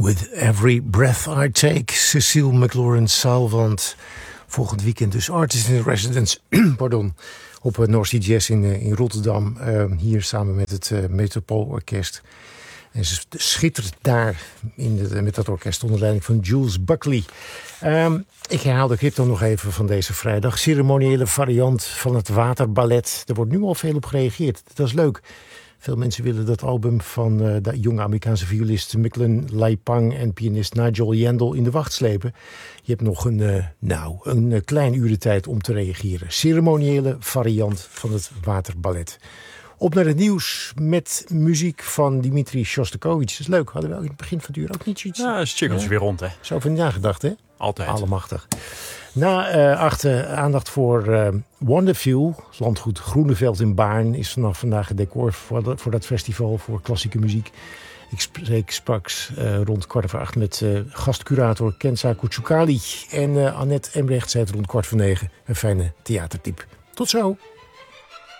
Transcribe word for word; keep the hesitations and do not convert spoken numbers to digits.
With every breath I take, Cecile McLaurin-Salvant. Volgend weekend dus Artist in Residence pardon, op North Sea Jazz in, in Rotterdam. Uh, hier samen met het uh, Metropoolorkest. En ze schittert daar in de, met dat orkest onder leiding van Jules Buckley. Um, ik herhaal de crypto nog even van deze vrijdag. Ceremoniële variant van het Waterballet. Er wordt nu al veel op gereageerd. Dat is leuk. Veel mensen willen dat album van uh, de jonge Amerikaanse violist Micklin Leipang en pianist Nigel Yandel in de wacht slepen. Je hebt nog een, uh, nou, een uh, klein uur de tijd om te reageren. Ceremoniële variant van het Waterballet. Op naar het nieuws met muziek van Dimitri Shostakovich. Dat is leuk. Hadden we ook in het begin van het uur ook niet zoiets. Ja, het cirkeltje ja. weer rond, hè? Zo van nagedacht, hè? Altijd. Allemachtig. Na uh, achter aandacht voor uh, Wonderview, landgoed Groeneveld in Baarn, is vanaf vandaag het decor voor, de, voor dat festival voor klassieke muziek. Ik spreek straks uh, rond kwart voor acht met uh, gastcurator Kenza Kuchukali en uh, Annette Embrecht zei het rond kwart voor negen. Een fijne theatertype. Tot zo!